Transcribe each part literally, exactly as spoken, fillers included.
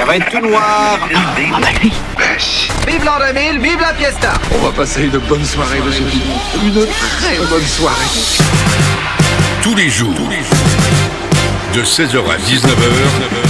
Ça va être tout noir. Ah bah lui. Vive l'an deux mille, vive la fiesta. On va passer une bonne soirée, monsieur Piggy. Une très bonne soirée. Tous les jours, de seize heures à dix-neuf heures,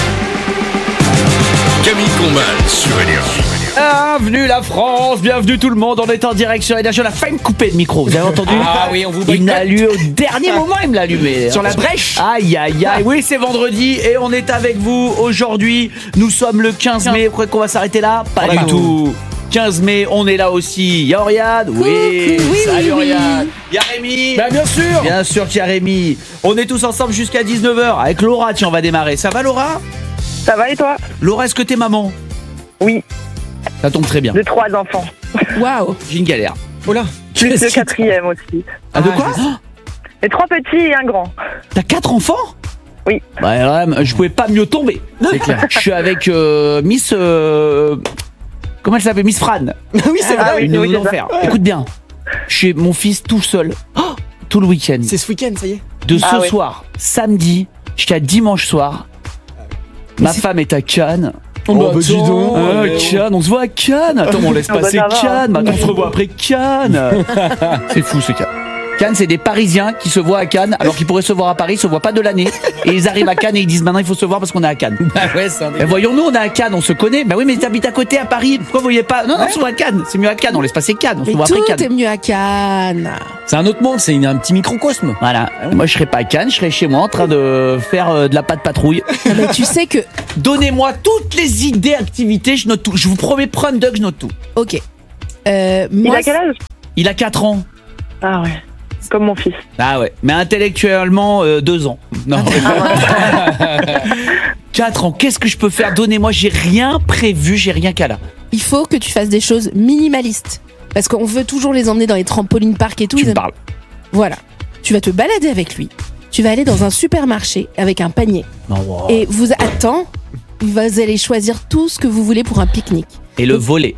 Camille Combal sur Énergie. Bienvenue la France, bienvenue tout le monde, on est en direct sur Énergie. On a failli me couper le micro, vous avez entendu? Ah oui, on vous Il me l'a allumé au dernier moment, il me l'a allumé. Sur la brèche. Aïe aïe aïe, oui c'est vendredi et on est avec vous aujourd'hui. Nous sommes le quinze mai, vous croyez qu'on va s'arrêter là? Pas du tout. quinze mai, on est là aussi. Y'a Oriane? Oui. Coucou, oui, Salut oui, oui. Oriane. Y'a Rémi? Bah bien sûr. Bien sûr qu'il y a Rémi. On est tous ensemble jusqu'à dix-neuf heures. Avec Laura, tiens, on va démarrer. Ça va Laura? Ça va et toi? Laura, est-ce que t'es maman? Oui, Ça tombe très bien. de trois enfants. Waouh, j'ai une galère. Oh là. Plus le quatrième aussi. Ah, de quoi? Et trois petits et un grand. T'as quatre enfants? Oui. Ouais, ouais, je pouvais pas mieux tomber. C'est clair. Je suis avec euh, Miss... euh, comment elle s'appelle? Miss Fran. Oui, c'est Ah vrai. oui, Une oui, de c'est ça. l'enfer. Écoute bien. Je suis mon fils tout seul. Oh, tout le week-end. C'est ce week-end, ça y est. De ce Ah ouais. soir, samedi, jusqu'à dimanche soir. Ma femme est à Cannes. Oh, bah, dis donc. Ah, Cannes, on se voit à Cannes. Attends, on laisse Oh, bah, passer ça va. Cannes. Mais attends, on se revoit après Cannes. C'est fou ce Cannes. Cannes, c'est des Parisiens qui se voient à Cannes alors qu'ils pourraient se voir à Paris, ils se voient pas de l'année. Et ils arrivent à Cannes et ils disent maintenant il faut se voir parce qu'on est à Cannes. Bah ouais, c'est un Mais voyons-nous, on est à Cannes, on se connaît. Bah oui, mais t'habites à côté à Paris. Pourquoi vous voyez pas? Non, non, on se voit à Cannes. C'est mieux à Cannes, on laisse passer Cannes. On se Mais voit après tout Cannes. est mieux à Cannes. C'est un autre monde, c'est une- un petit microcosme. Voilà. Moi, je serais pas à Cannes, je serais chez moi en train de faire euh, de la pâte patrouille. Non, mais tu sais que... Donnez-moi toutes les idées, activités, je note tout. Je vous promets, prendre Doug, je note tout. Ok. Euh, Il moi, a quel âge? Il a quatre ans. Ah ouais, comme mon fils. Ah ouais. Mais intellectuellement, euh, deux ans. Non. quatre ans. Qu'est-ce que je peux faire? Donnez-moi, j'ai rien prévu, j'ai rien qu'à là. il faut que tu fasses des choses minimalistes. Parce qu'on veut toujours les emmener dans les trampolines parcs et tout. Tu Ils me aiment- parles. Voilà. Tu vas te balader avec lui. Tu vas aller dans un supermarché avec un panier. Non, wow. Et vous attends, vous allez choisir tout ce que vous voulez pour un pique-nique. Et le volet.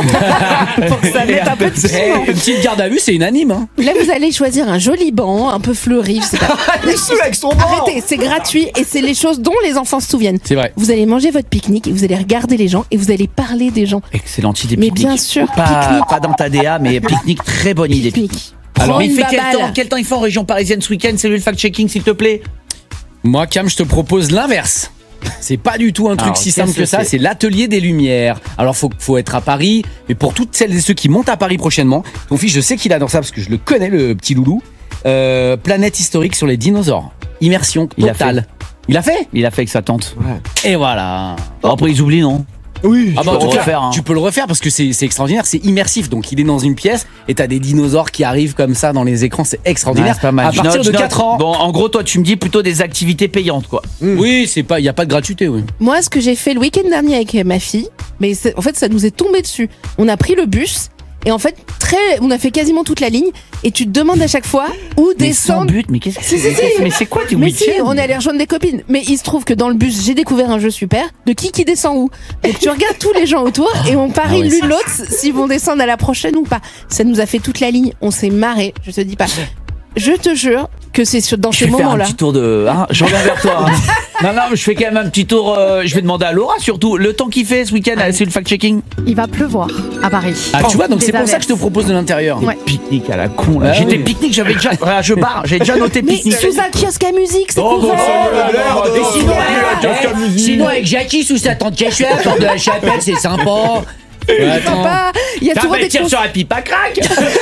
Pour que ça mette un peu de Eh, piment. une petite garde à vue, c'est unanime. Hein. Là, vous allez choisir un joli banc, un peu fleuri, je sais pas. avec son Arrêtez, c'est gratuit et c'est les choses dont les enfants se souviennent. C'est vrai. Vous allez manger votre pique-nique et vous allez regarder les gens et vous allez parler des gens. Excellente idée, Mais pique-nique. bien sûr, Pas, pique-nique. pas dans ta D A, mais pique-nique, très bonne idée. Pique-nique. Alors, Prends il une fait quel baballe. temps, quel temps il fait en région parisienne ce week-end? C'est lui le fact-checking, s'il te plaît. Moi, Cam, je te propose l'inverse. C'est pas du tout un truc Alors, si simple qu'est-ce que que ça, c'est c'est l'atelier des lumières. Alors faut, faut être à Paris, mais pour toutes celles et ceux qui montent à Paris prochainement, ton fils, je sais qu'il adore ça parce que je le connais, le petit loulou. Euh, planète historique sur les dinosaures. Immersion Il a totale. Il a fait. Il a fait avec sa tante. Et voilà. Bon, après, ils oublient, non? Oui, Ah bah, en tout cas, hein. tu peux le refaire parce que c'est c'est extraordinaire, c'est immersif. Donc il est dans une pièce et t'as des dinosaures qui arrivent comme ça dans les écrans, c'est extraordinaire. Ouais, c'est pas mal. À Je partir note, de je note. quatre ans. Bon, en gros, toi, tu me dis plutôt des activités payantes, quoi. Oui, c'est pas, il y a pas de gratuité, oui. Moi, ce que j'ai fait le week-end dernier avec ma fille, mais c'est- en fait, ça nous est tombé dessus. On a pris le bus et en fait, très, on a fait quasiment toute la ligne et tu te demandes à chaque fois où Mais sans descendre. but, mais qu'est-ce que Si, c'est? si, si. Mais c'est quoi, tu Mais si, week-end? on est allé rejoindre des copines. Mais il se trouve que dans le bus, j'ai découvert un jeu super de qui qui descend où. Donc tu regardes tous les gens autour et on parie Ah ouais, l'une ça- l'autre s'ils vont descendre à la prochaine ou pas. Ça nous a fait toute la ligne. On s'est marré. Je te dis pas. Je te jure que c'est sur- dans Je ces vais faire un moments-là. petit tour de. Hein, je reviens vers toi. hein. Non, non, mais je fais quand même un petit tour. euh, je vais demander à Laura surtout. Le temps qu'il fait ce week-end, c'est le fact-checking. Il va pleuvoir à Paris. Ah, tu vois, donc Des c'est pour ça averses. que je te propose de l'intérieur. Ouais. Pique-nique à la con. Là. Ah J'étais oui. pique-nique, j'avais déjà. Voilà, je barre, j'ai déjà noté Mais pique-nique. sous un kiosque à musique, c'est Oh, couvert. Et sinon, Eh, sinon, avec Jackie sous sa tente cachée à la porte de la chapelle, c'est sympa. attends. Papa, il y a T'as toujours mais des tire cons- sur la pipe à crack.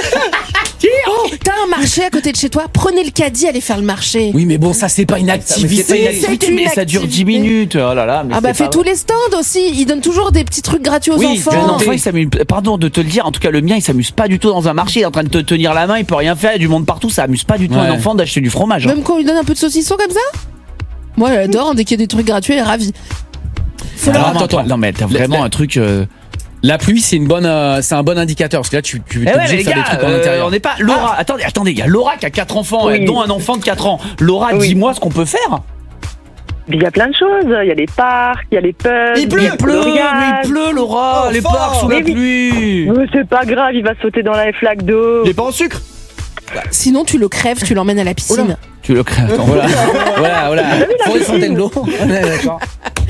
Oh, t'as un marché à côté de chez toi. Prenez le caddie, allez faire le marché. Oui, mais bon, ça, c'est pas une Mais c'est pas une activité. activité, C'est une mais ça dure dix activité. minutes. Oh là là. Mais Ah bah c'est fais pas tous vrai. les stands aussi. Ils donnent toujours des petits trucs gratuits aux Oui, enfants. un enfant, il s'amuse. Pardon de te le dire, en tout cas le mien, il s'amuse pas du tout dans un marché. Il est en train de te tenir la main, il peut rien faire, il y a du monde partout. Ça amuse pas du tout Ouais. un enfant d'acheter du fromage. hein. Même quand on lui donne un peu de saucisson comme ça. Moi, j'adore. Dès qu'il y a des trucs gratuits, elle est ravie. Faut Alors, leur- attends, attends, attends. non mais t'as La- vraiment la- un truc. euh, La pluie, c'est une bonne, euh, c'est un bon indicateur parce que là, tu, tu Eh es ouais, obligé les de faire des gars, trucs en euh, intérieur. on n'est pas. Laura, attendez, attendez, il y a Laura qui a quatre enfants, Oui. euh, dont un enfant de quatre ans. Laura, Oui. dis-moi ce qu'on peut faire. Il y a plein de choses. Il y a les parcs, il y a les pubs. Il pleut, y a il pleut, le mais riad. il pleut, Laura. Les parcs sous la Oui, oui. pluie. Mais c'est pas grave, il va sauter dans la flaque d'eau. pas en sucre. Sinon, tu le crèves, tu l'emmènes à la piscine. Tu le crées. Attends, Voilà, voilà, voilà. Forêt Fontainebleau. Ouais, d'accord.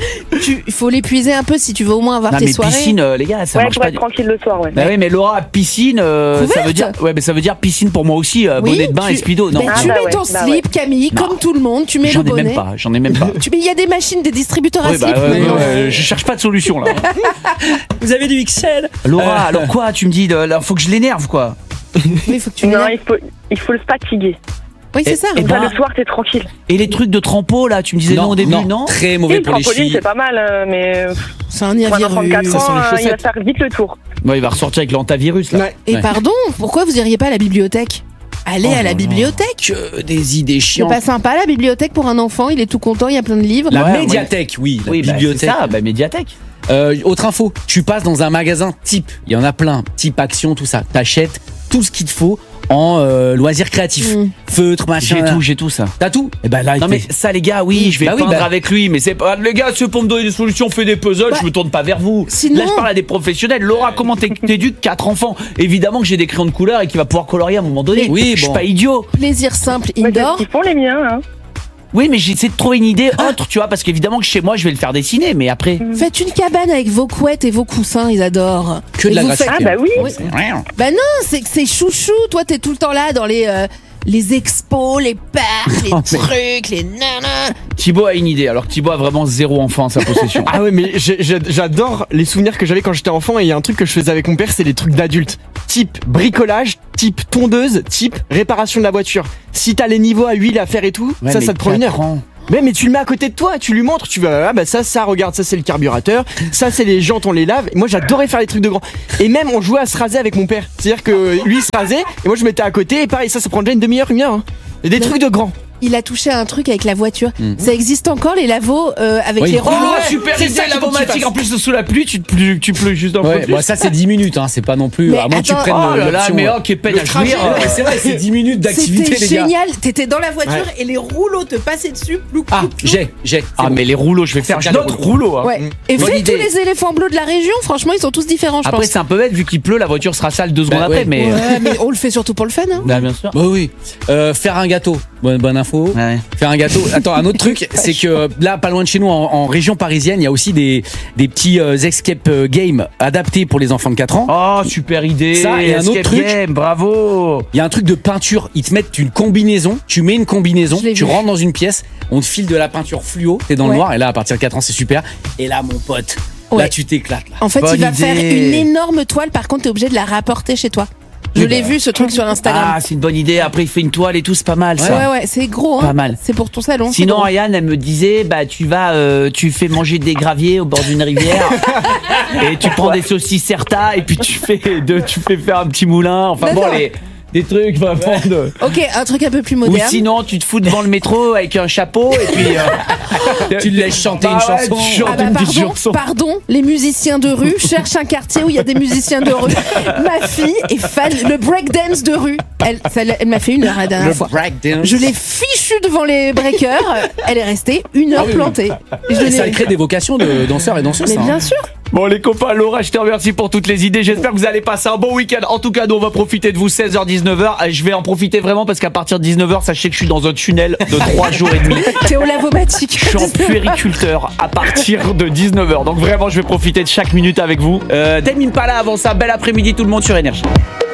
tu, il faut l'épuiser un peu si tu veux au moins avoir Non tes mais soirées. piscine, euh, les gars, ça Ouais, marche pour pas. être tranquille le soir, ouais. Bah oui, mais Laura, piscine, euh, ça Couverte. veut dire, ouais, mais ça veut dire piscine pour moi aussi, euh, Oui, bonnet de bain tu- et speedo. Non, Ben, Ah, tu bah mets ouais, ton bah slip, Camille, Non. comme tout le monde, tu mets j'en le ai bonnet. même pas, j'en ai même pas. Tu mets, il y a des machines, des distributeurs à Oui, bah, slip. ouais, maintenant. ouais, ouais, je cherche pas de solution là. Vous avez du X L. Laura, alors quoi, tu me dis, de- là, faut que je l'énerve quoi. Oui, il faut que tu Non, l'énerves. il faut, il faut le fatiguer. Oui, c'est Et- ça. et Comme ça, ben- le soir, t'es tranquille. Et les trucs de trampo là, tu me disais non, au début, non, Très Et mauvais le pour les trampoline, chevilles. c'est pas mal, euh, mais C'est un pour un enfant de virus. quatre ans, sent les euh, il va chaussettes. faire vite le tour. Ouais, il va ressortir avec l'antavirus là. Ouais. Et Ouais. pardon, pourquoi vous iriez pas à la bibliothèque? Allez Oh à là la là. bibliothèque. Que des idées C'est chiantes. pas sympa la bibliothèque pour un enfant, il est tout content, il y a plein de livres. La Ouais, médiathèque, oui, la Oui, bah, c'est bibliothèque. ça, bah médiathèque. Euh, autre info, tu passes dans un magasin type, il y en a plein, type action, tout ça. T'achètes tout ce qu'il te faut en euh, loisirs créatifs, Mm. feutre, machin. J'ai tout, j'ai tout ça. T'as tout. Et ben là, Non il mais fait- ça les gars, oui, je vais Bah oui, peindre bah- avec lui, mais c'est pas les gars, c'est pour me donner des solutions, fait des puzzles, Bah, je me tourne pas vers vous. sinon- Là je parle à des professionnels. Laura, comment t'é- t'éduques quatre enfants? Évidemment que j'ai des crayons de couleur et qu'il va pouvoir colorier à un moment donné. Oui, je suis bon. pas idiot. Plaisir simple Ouais, c'est ce indoor. qu'ils font les miens. Hein. Oui, mais j'essaie de trouver une idée autre, tu vois, parce qu'évidemment que chez moi je vais le faire dessiner, mais après. Faites une cabane avec vos couettes et vos coussins, ils adorent. Que de Et la vous graphique. faites- Ah bah oui. Oui. Bah non, c'est que c'est chouchou. Toi, t'es tout le temps là dans les euh, les expos, les parcs, les Non, mais- trucs, les nanas. Thibaut a une idée, alors que Thibaut a vraiment zéro enfant à sa possession. Ah ouais, mais j'ai- j'ai- j'adore les souvenirs que j'avais quand j'étais enfant, et il y a un truc que je faisais avec mon père, c'est les trucs d'adultes. Type bricolage, type tondeuse, type réparation de la voiture. Si t'as les niveaux à huile à faire et tout, Ouais, ça, mais ça te prend une quatre heure. ans. Mais, mais tu le mets à côté de toi, tu lui montres, tu vas, ah bah ça, ça, regarde, ça c'est le carburateur, ça c'est les jantes, on les lave. Et moi j'adorais faire les trucs de grand. Et même on jouait à se raser avec mon père. C'est-à-dire que lui il se rasait, et moi je mettais à côté, et pareil, ça, ça prend déjà une demi-heure, une heure. Hein. Et des Mais- trucs de grand. Il a touché à un truc avec la voiture. Mm. Ça existe encore les lavos euh, avec Oui. les Oh, rouleaux. ouais, super c'est idée, ça qu'il faut que tu lavomatique. fasses. En plus, sous la pluie, tu te pleues, tu pleues juste un peu Ouais, plus. bon, ça c'est dix minutes, hein, c'est pas non plus. Mais à moins que tu attends, prennes Oh le- là là, l'option, mais euh, oh, quelle peine le à trajet, jouir. Ouais, mais c'est vrai, c'est dix minutes d'activité, C'était les gars. génial. T'étais dans la voiture Ouais. et les rouleaux te passaient dessus. Plouc, Ah, plouc, plouc. j'ai, j'ai. c'est Ah, bon. mais les rouleaux, je vais faire C'est bien, d'autres les rouleaux. hein. Ouais. Et Bonne faites idée. tous les éléphants bleus de la région. Franchement, ils sont tous différents, je Après, pense. c'est un peu bête, vu qu'il pleut, la voiture sera sale deux secondes Bah, après, ouais. mais. Ouais, mais on le fait surtout pour le fun. Hein. Bah, bien sûr. Bah oui. Euh, faire un gâteau. Bonne, bonne info. Ouais. Faire un gâteau. Attends, un autre truc, c'est que là, pas loin de chez nous, en, en région parisienne, il y a aussi des, des petits euh, escape euh, games adaptés pour les enfants de quatre ans. Oh, super idée. Ça, et un autre Escape truc. game, bravo. Il y a un truc de peinture. Ils te mettent une combinaison. Tu mets une combinaison. Je l'ai Tu vu. rentres dans une pièce. On te file de la peinture fluo. T'es dans le Ouais. noir. Et là, à partir de quatre ans, c'est super. Et là, mon pote, là, Ouais. tu t'éclates. Là. En fait, Bonne il va idée. faire une énorme toile. Par contre, t'es obligé de la rapporter chez toi. Je Oui, l'ai bah. vu ce truc sur Instagram. Ah, c'est une bonne idée. Après, il fait une toile et tout, c'est pas mal, ouais, ça. ouais, ouais, c'est gros. Hein. Pas mal. C'est pour ton salon. c'est Sinon, gros. Ariane, elle me disait, bah, tu vas, euh, tu fais manger des graviers au bord d'une rivière, et tu prends des saucisses Certa, et puis tu fais, de, tu fais faire un petit moulin. Enfin bon, D'accord. les, des trucs vraiment de. Ok, un truc un peu plus Ou moderne. sinon, tu te fous devant le métro avec un chapeau, et puis. euh, Tu le laisses chanter une Bah ouais, chanson. tu chantes Ah bah une petite pardon, chanson. pardon, les musiciens de rue cherchent un quartier où il y a des musiciens de rue. Ma fille est fan, le breakdance de rue. Elle, ça, elle m'a fait une heure la dernière Le fois. breakdance. Je l'ai fichu devant les breakers. Elle est restée une heure Ah oui, oui. plantée. Et je Et ça l'ai- crée des vocations de danseurs et danseuses. Mais ça, hein. bien sûr. Bon les copains, Laura, je te remercie pour toutes les idées. J'espère que vous allez passer un bon week-end. En tout cas, nous on va profiter de vous seize heures dix-neuf heures. Je vais en profiter vraiment parce qu'à partir de dix-neuf heures, sachez que je suis dans un tunnel de trois jours et demi. T'es au lavomatique. Je suis en puériculteur à partir de dix-neuf heures. Donc vraiment, je vais profiter de chaque minute avec vous. Euh, Tame Impala avant ça. Bel après-midi tout le monde sur Énergie.